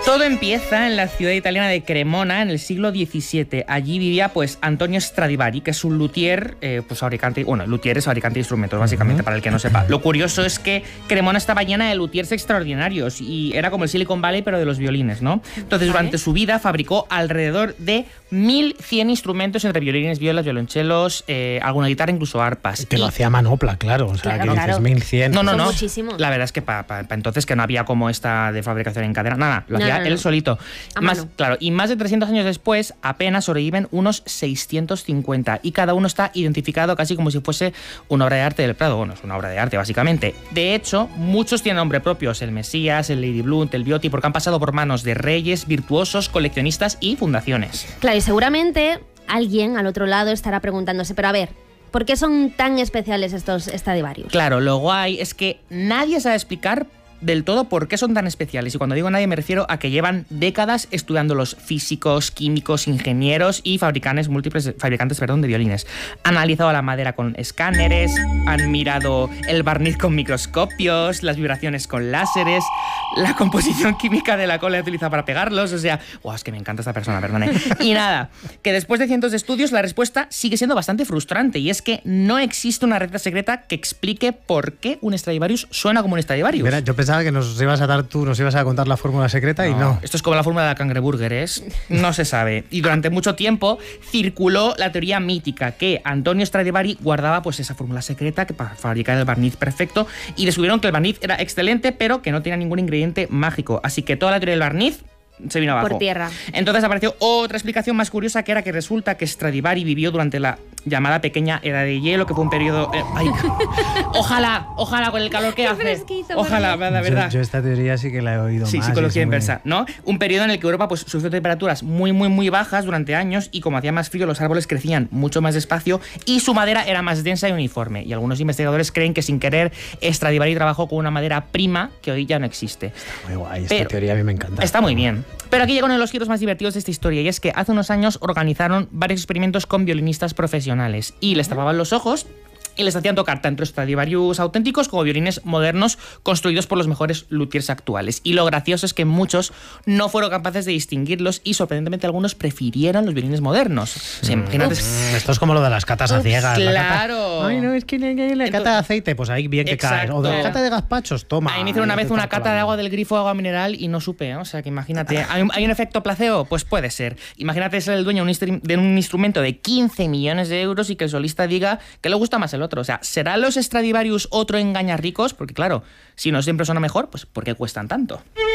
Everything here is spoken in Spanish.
Todo empieza en la ciudad italiana de Cremona en el siglo XVII. Allí vivía pues Antonio Stradivari, que es un luthier, luthier es fabricante de instrumentos, básicamente, para el que no sepa. Lo curioso es que Cremona estaba llena de luthiers extraordinarios y era como el Silicon Valley, pero de los violines, ¿no? Entonces, durante su vida fabricó alrededor de 1.100 instrumentos entre violines, violas, violonchelos, alguna guitarra, incluso arpas. Que lo hacía a manopla, claro. O sea, claro. Que dices 1.100. Son No. muchísimos. La verdad es que para entonces que no había como esta de fabricación en cadena, nada, lo hacía él solito. Claro, y más de 300 años después apenas sobreviven unos 650 y cada uno está identificado casi como si fuese una obra de arte del Prado. Bueno, es una obra de arte básicamente. De hecho, muchos tienen nombre propios, el Mesías, el Lady Blunt, el Viotti, porque han pasado por manos de reyes, virtuosos, coleccionistas y fundaciones. Claro, y seguramente alguien al otro lado estará preguntándose, pero a ver, ¿por qué son tan especiales estos Stradivarius? Claro, lo guay es que nadie sabe explicar del todo por qué son tan especiales. Y cuando digo nadie me refiero a que llevan décadas estudiando los físicos, químicos, ingenieros y fabricantes de violines. Han analizado la madera con escáneres, han mirado el barniz con microscopios, las vibraciones con láseres, la composición química de la cola utilizada para pegarlos. O sea, es que me encanta esta persona, perdone. Y nada, que después de cientos de estudios la respuesta sigue siendo bastante frustrante y es que no existe una receta secreta que explique por qué un Stradivarius suena como un Stradivarius. Mira, yo pensaba que nos ibas a contar la fórmula secreta y no. Esto es como la fórmula de la cangreburger, no se sabe. Y durante mucho tiempo circuló la teoría mítica que Antonio Stradivari guardaba pues esa fórmula secreta que para fabricar el barniz perfecto y descubrieron que el barniz era excelente pero que no tenía ningún ingrediente mágico. Así que toda la teoría del barniz se vino abajo. Por tierra. Entonces apareció otra explicación más curiosa, que era que resulta que Stradivari vivió durante la llamada pequeña Edad de Hielo, que fue un periodo... Ojalá con el calor que hace. Ojalá, la verdad. Yo esta teoría sí que la he oído más. Sí, psicología inversa, ¿no? Un periodo en el que Europa pues sufrió temperaturas muy, muy, muy bajas durante años y como hacía más frío, los árboles crecían mucho más despacio y su madera era más densa y uniforme. Y algunos investigadores creen que sin querer Stradivari trabajó con una madera prima que hoy ya no existe. Está muy guay, esta teoría a mí me encanta. Está muy bien. Pero aquí llega uno de los giros más divertidos de esta historia y es que hace unos años organizaron varios experimentos con violinistas profesionales y les tapaban los ojos y les hacían tocar tanto Stradivarius auténticos como violines modernos construidos por los mejores luthiers actuales. Y lo gracioso es que muchos no fueron capaces de distinguirlos y sorprendentemente algunos prefirieron los violines modernos. O sea, imagínate. Esto es como lo de las catas a ciegas. Claro. Ay, no, es que la cata de aceite, pues ahí bien que cae. O de la cata de gazpachos, toma. A mí me hicieron una vez una cata de agua del grifo, agua mineral y no supe, ¿eh? O sea, que imagínate. ¿Hay un efecto placebo? Pues puede ser. Imagínate ser el dueño de un instrumento de 15 millones de euros y que el solista diga que le gusta más el otro. O sea, ¿será los Stradivarius otro engañarricos? Porque claro, si no siempre suena mejor, pues ¿por qué cuestan tanto?